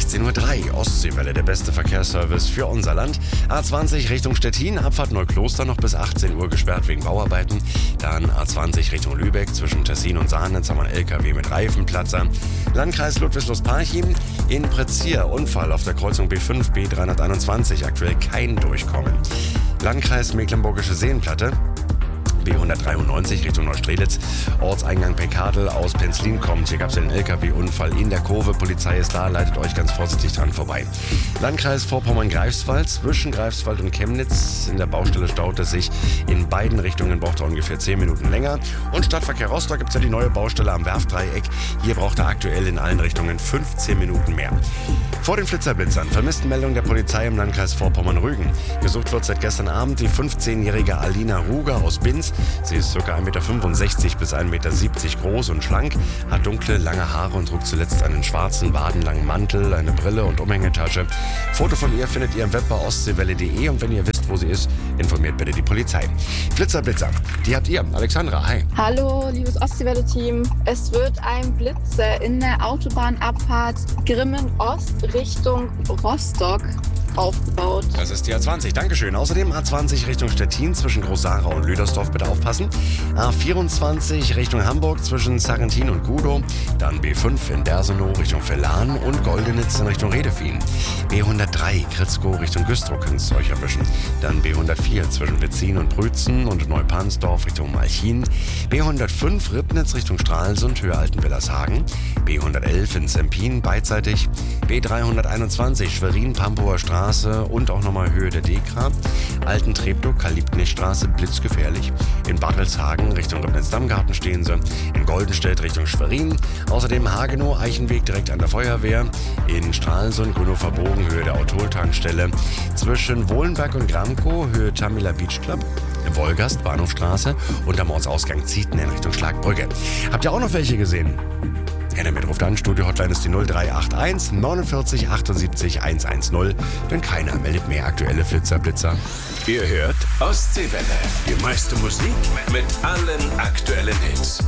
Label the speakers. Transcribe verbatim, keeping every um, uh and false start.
Speaker 1: sechzehn Uhr drei, Ostseewelle, der beste Verkehrsservice für unser Land. A zwanzig Richtung Stettin, Abfahrt Neukloster noch bis achtzehn Uhr gesperrt wegen Bauarbeiten. Dann A zwanzig Richtung Lübeck, zwischen Tessin und Sahnitz haben wir einen L K W mit Reifenplatzer. Landkreis Ludwigslust-Parchim, in Prezier, Unfall auf der Kreuzung B fünf B dreihunderteinundzwanzig, aktuell kein Durchkommen. Landkreis Mecklenburgische Seenplatte, B hundertdreiundneunzig Richtung Neustrelitz, Ortseingang Peckadel aus Penzlin kommt. Hier gab es einen L K W-Unfall in der Kurve. Polizei ist da, leitet euch ganz vorsichtig dran vorbei. Landkreis Vorpommern-Greifswald, zwischen Greifswald und Chemnitz. In der Baustelle staut es sich in beiden Richtungen, braucht er ungefähr zehn Minuten länger. Und Stadtverkehr Rostock gibt es ja die neue Baustelle am Werfdreieck. Hier braucht er aktuell in allen Richtungen fünfzehn Minuten mehr. Vor den Flitzerblitzern, Vermisstenmeldung der Polizei im Landkreis Vorpommern-Rügen. Gesucht wird seit gestern Abend die fünfzehnjährige Alina Ruger aus Binz. Sie ist ca. ein Meter fünfundsechzig bis ein Meter siebzig groß und schlank, hat dunkle, lange Haare und trug zuletzt einen schwarzen, wadenlangen Mantel, eine Brille und Umhängetasche. Foto von ihr findet ihr im Web bei ostseewelle punkt de und wenn ihr wisst, wo sie ist, informiert bitte die Polizei. Flitzerblitzer, die habt ihr. Alexandra, hi.
Speaker 2: Hallo, liebes Ostseewelle-Team. Es wird ein Blitzer in der Autobahnabfahrt Grimmen Ost Richtung Rostock aufgebaut.
Speaker 1: Das ist die A zwanzig, Dankeschön. Außerdem A zwanzig Richtung Stettin zwischen Großsara und Lüdersdorf, bitte aufpassen. A vierundzwanzig Richtung Hamburg zwischen Sarrentin und Gudow. Dann B fünf in Bersenow Richtung Verlan und Goldenitz in Richtung Redefien. B hundertdrei Kritzkow Richtung Güstrow, könnt ihr euch erwischen. Dann B hundertvier zwischen Wetzin und Brützen und Neupansdorf Richtung Malchin. B hundertfünf Ribnitz Richtung Stralsund, Höhe Altenwillershagen. B hundertelf in Sempin beidseitig. B dreihunderteinundzwanzig Schwerin-Pampower Straße und auch nochmal Höhe der Dekra. Alten-Treptow, Kalibknechtstraße, blitzgefährlich. In Bartelshagen Richtung Ribnitz-Dammgarten stehen sie. In Goldenstedt Richtung Schwerin. Außerdem Hagenow, Eichenweg direkt an der Feuerwehr. In Stralsund, Gunnower Bogen, Höhe der Autoltankstelle. Zwischen Wohlenberg und Gramkow, Höhe Tamila Beach Club. In Wolgast, Bahnhofstraße und am Ortsausgang Zieten in Richtung Schlagbrücke. Habt ihr auch noch welche gesehen? Gerne mit, ruft an. Studio-Hotline ist die null drei acht eins neunundvierzig achtundsiebzig hundertzehn. Wenn keiner meldet mehr aktuelle Flitzerblitzer.
Speaker 3: Ihr hört Ostseewelle. Die meiste Musik mit allen aktuellen Hits.